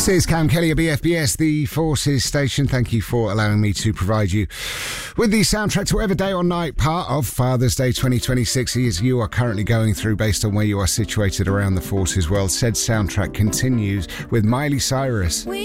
This is Cam Kelly of BFBS, the Forces station. Thank you for allowing me to provide you with the soundtrack to whatever day or night part of Father's Day 2026 is you are currently going through based on where you are situated around the Forces world. Said soundtrack continues with Miley Cyrus.